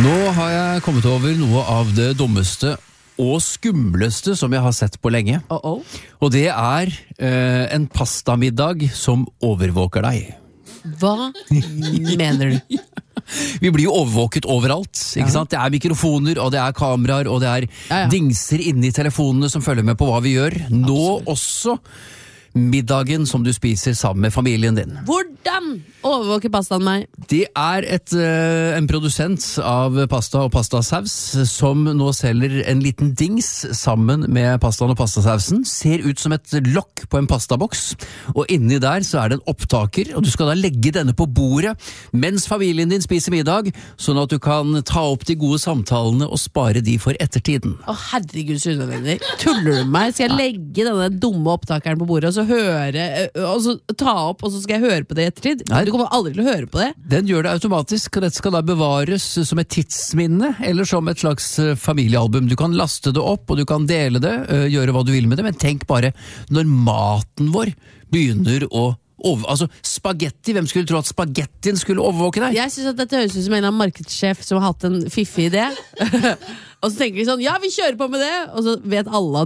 Nå har jeg kommet over noe av det dummeste og skumleste som jeg har sett på lenge. Og det er en pastamiddag som overvåker deg. Hva mener du? Vi blir jo overvåket overalt, ikke sant? Det er mikrofoner, og det er kameraer, og det er dingser inne i telefonene som følger med på hva vi gjør. Nå også middagen som du spiser sammen med familien din. Hvordan overvåker pastaen meg? Det er en produsent av pasta og pastasaus som nå selger en liten dings sammen med pastaen og pastasausen. Ser ut som et lokk på en pastaboks, og inni der så er det en opptaker, og du skal da legge denne på bordet mens familien din spiser middag, sånn at du kan ta opp de gode samtalene og spare de for ettertiden. Å herregud, Sunnevenner. Tuller du meg? Skal jeg legge denne dumme opptakeren på bordet, og så høre, og så ta opp, og så skal jeg høre på det i ettertid? Nei. Du kommer aldri til å høre på det. Den gjør det automatisk, og dette skal da bevares som et tidsminne, eller som et slags familiealbum. Du kan laste det opp, og du kan dele det, gjøre hva du vil med det, men tenk bare når maten vår begynner å altså spagetti, hvem skulle tro at spagettien skulle overvåke deg? Jeg synes at dette høres ut som en av markedssjef som har hatt en fiffig idé. Og så tenker de sånn, ja, vi kjører på med det, og så vet alle at